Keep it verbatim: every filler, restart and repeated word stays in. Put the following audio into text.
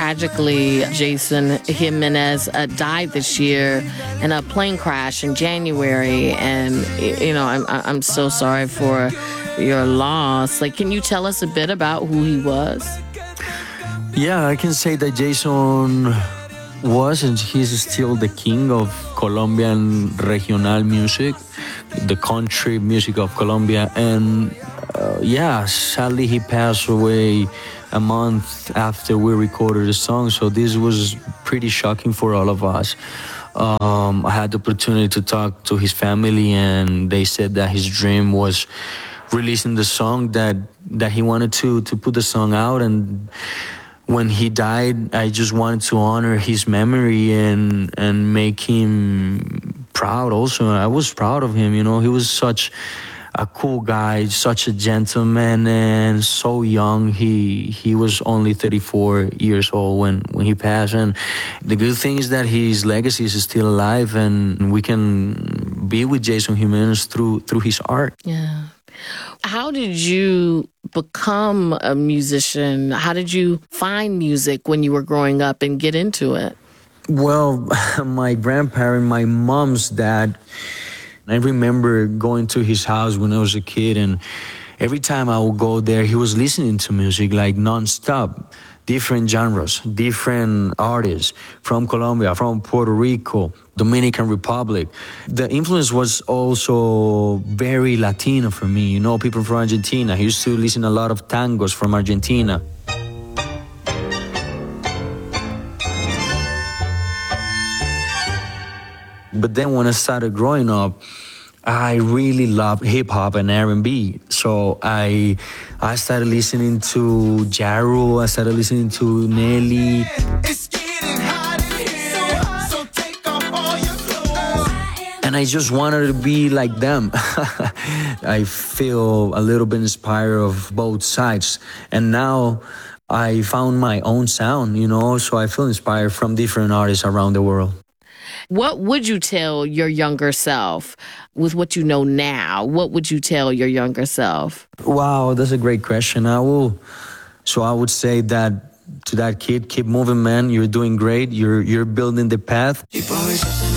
tragically, Jason Jimenez uh, died this year in a plane crash in January. And, you know, I'm, I'm so sorry for your loss. Like, can you tell us a bit about who he was? Yeah, I can say that Jason was and he's still the king of Colombian regional music, the country music of Colombia. And uh, yeah, sadly he passed away a month after we recorded the song. So this was pretty shocking for all of us. Um, I had the opportunity to talk to his family, and they said that his dream was releasing the song, that that he wanted to to put the song out. And when he died, I just wanted to honor his memory and and make him proud also. I was proud of him, you know. He was such a cool guy, such a gentleman, and so young. He he was only thirty-four years old when, when he passed. And the good thing is that his legacy is still alive, and we can be with Jason Jimenez through through his art. Yeah. How did you become a musician? How did you find music when you were growing up and get into it? Well, my grandparent, my mom's dad, I remember going to his house when I was a kid, and every time I would go there, he was listening to music like nonstop. Different genres, different artists from Colombia, from Puerto Rico, Dominican Republic. The influence was also very Latino for me. You know, people from Argentina. I used to listen a lot of tangos from Argentina. But then when I started growing up, I really love hip hop and R and B. So I I started listening to Ja Rule, I started listening to Nelly. It's getting hot in here, so take off all your clothes. And I just wanted to be like them. I feel a little bit inspired of both sides. And now I found my own sound, you know, so I feel inspired from different artists around the world. What would you tell your younger self with what you know now? What would you tell your younger self? Wow, that's a great question. I will. So I would say that to that kid, keep moving, man. You're doing great. You're you're building the path.